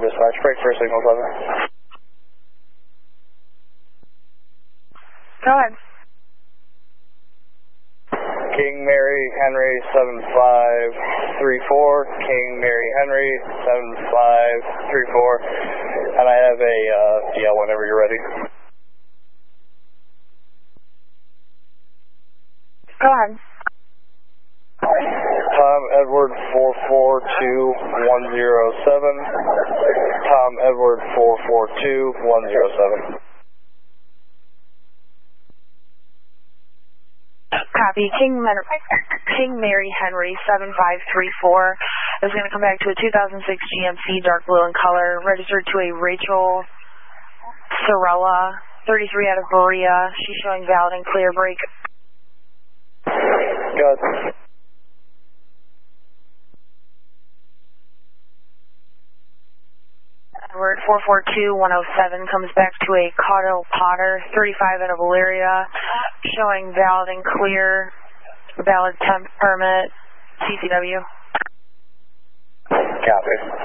dispatch, break for signal 7. Go ahead. King Mary Henry 7534, King Mary Henry 7534, and I have a DL whenever you're ready. Go ahead. Tom Edward 442107, Tom Edward 442107. Copy. King Mary Henry 7534 is going to come back to a 2006 GMC dark blue in color, registered to a Rachel Sorella, 33 out of Berea. She's showing valid and clear brake. Good. We're at 442107, comes back to a Caudle Potter, 35 out of Valeria, showing valid and clear, valid temp permit, CCW. Copy.